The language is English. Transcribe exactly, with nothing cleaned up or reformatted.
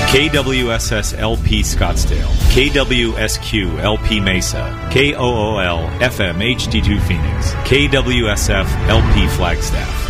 K W S S L P Scottsdale, K W S Q L P Mesa, K O O L F M H D two Phoenix, K W S F L P Flagstaff.